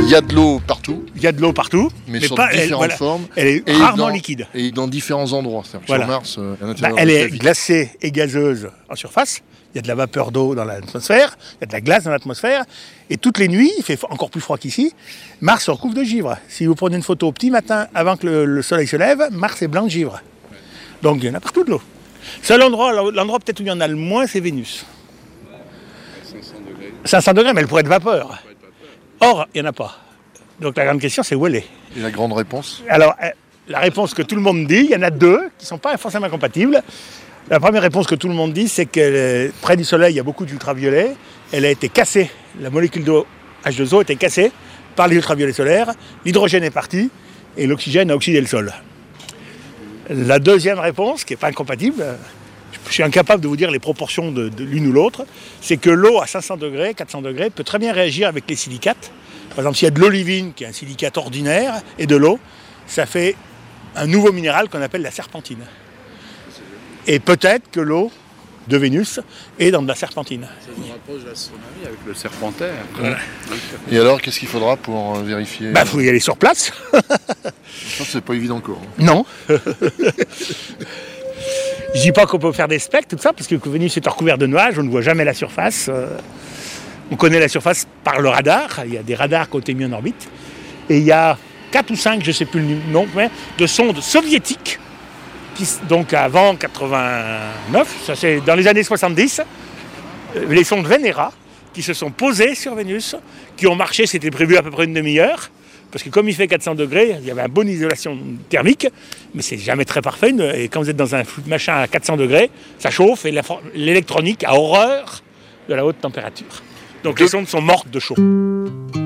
Il y a de l'eau partout. Il y a de l'eau partout, mais sur différentes formes. Elle est rarement liquide. Et dans différents endroits. Voilà. Sur Mars, à l'intérieur elle est glacée et gazeuse en surface. Il y a de la vapeur d'eau dans l'atmosphère, il y a de la glace dans l'atmosphère. Et toutes les nuits, il fait encore plus froid qu'ici, Mars se recouvre de givre. Si vous prenez une photo au petit matin avant que le soleil se lève, Mars est blanc de givre. Donc il y en a partout de l'eau. Seul l'endroit peut-être où il y en a le moins, c'est Vénus. 500 degrés, mais elle pourrait être vapeur. Or, il n'y en a pas. Donc la grande question, c'est où elle est. Et la grande réponse? Alors, la réponse que tout le monde dit, il y en a deux qui ne sont pas forcément compatibles. La première réponse que tout le monde dit, c'est que près du Soleil, il y a beaucoup d'ultraviolets. Elle a été cassée, la molécule d'eau H2O a été cassée par les ultraviolets solaires. L'hydrogène est parti et l'oxygène a oxydé le sol. La deuxième réponse, qui n'est pas incompatible, je suis incapable de vous dire les proportions de l'une ou l'autre, c'est que l'eau à 500 degrés, 400 degrés, peut très bien réagir avec les silicates. Par exemple, s'il y a de l'olivine, qui est un silicate ordinaire, et de l'eau, ça fait un nouveau minéral qu'on appelle la serpentine. Et peut-être que l'eau de Vénus est dans de la serpentine. Ça nous rapproche de l'astronomie avec le serpentaire. Voilà. Et alors, qu'est-ce qu'il faudra pour vérifier? Il faut y aller sur place. Ça, c'est pas évident encore. Non. Je dis pas qu'on peut faire des spectres, tout ça, parce que Vénus est recouvert de nuages, on ne voit jamais la surface. On connaît la surface par le radar, il y a des radars qui ont été mis en orbite. Et il y a 4 ou 5, je ne sais plus le nombre, de sondes soviétiques, donc avant 89, ça c'est dans les années 70, les sondes Venera, qui se sont posées sur Vénus, qui ont marché, c'était prévu à peu près une demi-heure, parce que comme il fait 400 degrés, il y avait une bonne isolation thermique, mais c'est jamais très parfait. Et quand vous êtes dans un machin à 400 degrés, ça chauffe et l'électronique a horreur de la haute température. Donc les sondes sont mortes de chaud.